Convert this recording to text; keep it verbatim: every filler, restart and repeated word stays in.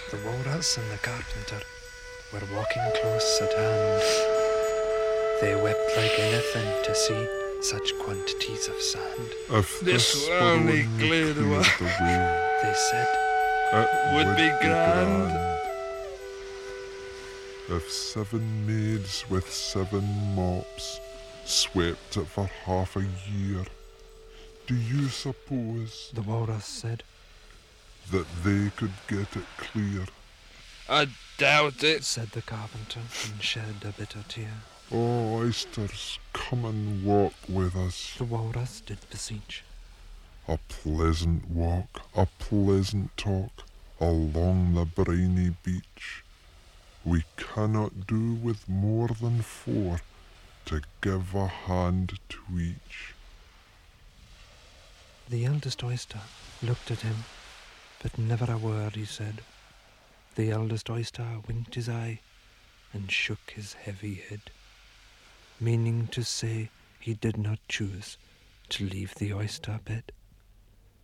The walrus and the carpenter were walking close at hand. They wept like anything to see such quantities of sand. If This this were were only only cleared cleared away, away, They said, it would would be be grand. grand. If seven maids with seven mops swept it for half a year, do you suppose the walrus said, that they could get it clear? I doubt it. said the carpenter, and shed a bitter tear. Oh, oysters, come and walk with us. The walrus did beseech. A pleasant walk, a pleasant talk, along the briny beach. We cannot do with more than four to give a hand to each. The eldest oyster looked at him, but never a word he said. The eldest oyster winked his eye and shook his heavy head, meaning to say he did not choose to leave the oyster bed.